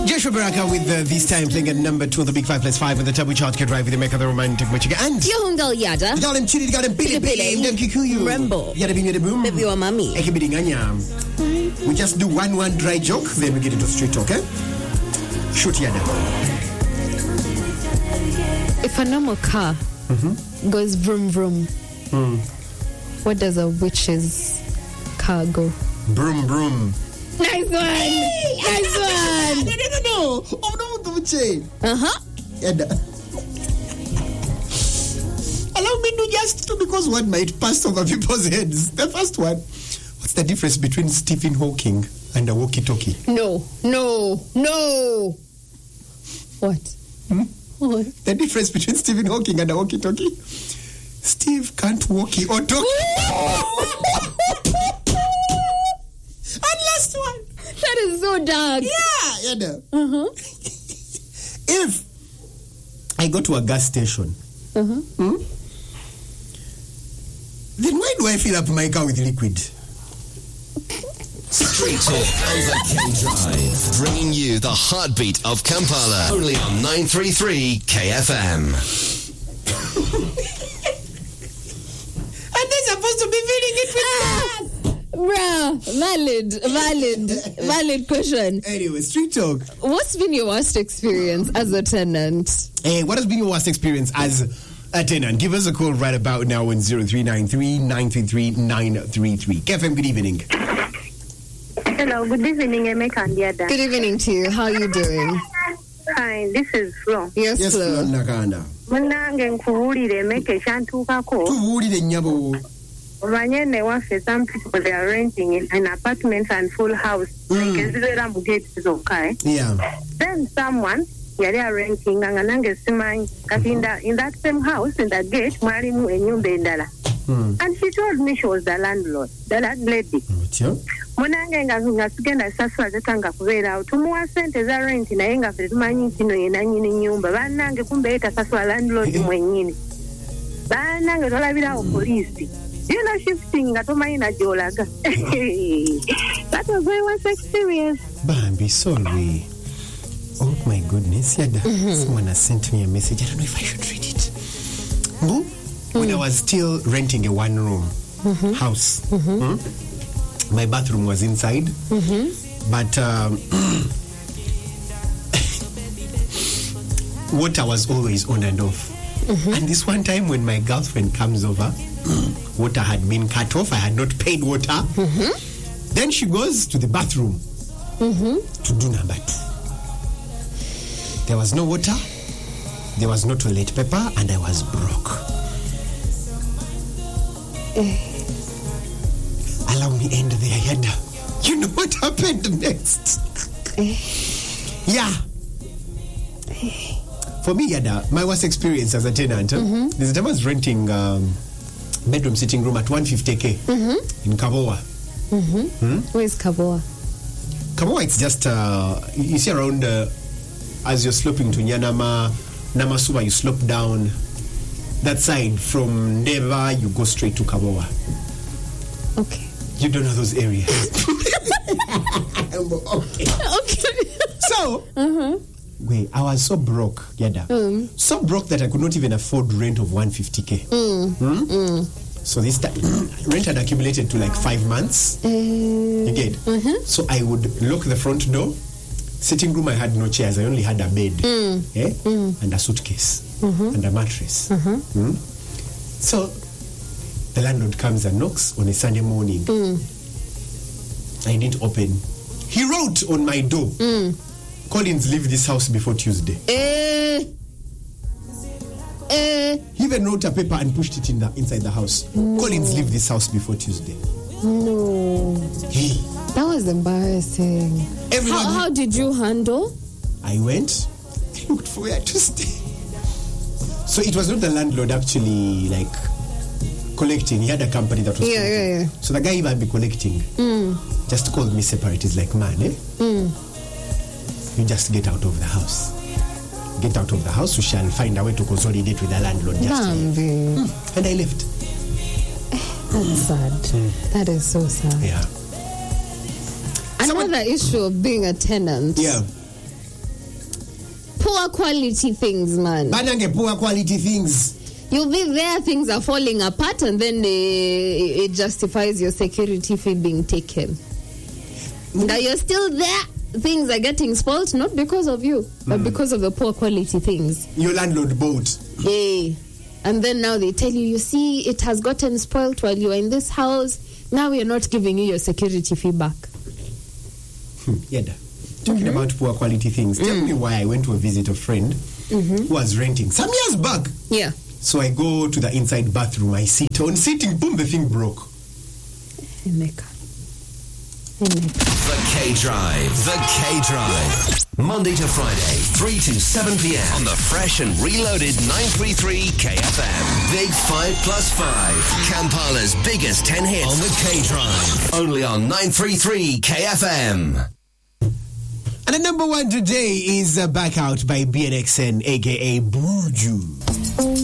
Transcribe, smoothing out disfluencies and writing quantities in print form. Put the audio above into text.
Joshua Baraka with this time playing at number 2 on the Big 5+5 with the Turbo Chart Get Right with the Make of the Romantic Michigan. And Yohungal Yada. you got him Chili, you got him Billy, them Kikuyu. Rambo. Yada Bini the Boom. Baby or mommy. We just do one dry joke, then we get into straight talk, eh? Shoot Yada. If a normal car goes vroom vroom, what does a witch's car go? Broom, broom. Nice one! Nice one! No. Oh, no, don't say. Yada. Allow me to just do because one might pass over people's heads. The first one. What's the difference between Stephen Hawking and a walkie-talkie? No. What? What? The difference between Stephen Hawking and a walkie-talkie? Steve can't walkie or talkie. And last one. That is so dark. Yeah, you know. If I go to a gas station, then why do I fill up my car with liquid? Street Talk over Ken Drive, bringing you the heartbeat of Kampala, only on 933 KFM. And they're supposed to be filling it with gas. Bruh, valid question. Anyway, Street Talk. What's been your worst experience as a tenant? Hey, what has been your worst experience as a tenant? Give us a call right about now on 0393 933 933. KFM, good evening. Hello, good evening, Emeka and Yada. Good evening to you. How are you doing? Hi, this is Flo. Yes, Flo. Nakanda. Munange nkuwulire Emeka ekyantuukako. Tuwulire nnyabo. Omanye waffe, some people they are renting in an apartment and full house. Like ezibeera mu gate zokka, eh? Yeah. Then someone yali renting nga nange simanyi kati in that same house in the gate mwalimu ennyumba endala. And she told me she was the landlord, the landlady. Munange nga sigenda sasula tetanga kubeera awo tumuwa sente za rent naye nga ffe tumanyi nti no ye nannyini nnyumba bannange kumbe yetasasula landlord mwennyini bannange tolabirawo poliisi you know shifting nga tomanyi na gy'olaga. That was my worst experience. Bambi, sorry. Oh my goodness, Yada. Someone has sent me a message. I don't know if I should read it. When I was still renting a one-room house, my bathroom was inside, but water was always on and off. And this one time when my girlfriend comes over, water had been cut off. I had not paid water. Then she goes to the bathroom to do number 2. There was no water, there was no toilet paper, and I was broke. Allow me end there, Yada. You know what happened next? Yeah. For me, Yada, my worst experience as a tenant, there's a time I was renting bedroom sitting room at 150k in Kaboa. Where is Kaboa? Kaboa, it's just, you see around, as you're sloping to Nyanama, Namasuma, you slope down that side. From Neva, you go straight to Kaboa. Okay. You don't know those areas. Okay. So, wait, I was so broke, Yada. So broke that I could not even afford rent of 150k. So this time, rent had accumulated to like 5 months. You get? So I would lock the front door. Sitting room, I had no chairs. I only had a bed and a suitcase and a mattress. So the landlord comes and knocks on a Sunday morning. I didn't open. He wrote on my door, Collins, leave this house before Tuesday. He even wrote a paper and pushed it inside the house. Collins, leave this house before Tuesday. No. Hey. That was embarrassing. How did you handle? I went. I looked for where to stay. So it was not the landlord actually like collecting. He had a company that was collecting. So the guy even be collecting. Just called me separate. He's like, man, you just get out of the house. Get out of the house. We shall find a way to consolidate with the landlord. And I left. That's sad. That is so sad. Yeah. Another issue of being a tenant. Yeah. poor quality things, man. Banange poor quality things. You'll be there, things are falling apart, and then it justifies your security fee being taken. Now you're still there. Things are getting spoiled, not because of you, but because of the poor quality things. Your landlord bought. Yeah. And then now they tell you, you see, it has gotten spoiled while you were in this house. Now we are not giving you your security fee back. Yeda, talking about poor quality things, tell me why I went to visit a friend who was renting some years back. Yeah. So I go to the inside bathroom, I sit. On sitting, boom, the thing broke. The K-Drive. The K-Drive. Monday to Friday, 3 to 7 p.m. on the fresh and reloaded 933 KFM. Big 5+5. Kampala's biggest 10 hits on the K-Drive. Only on 933 KFM. And the number one today is Back Out by BNXN, a.k.a. Buju.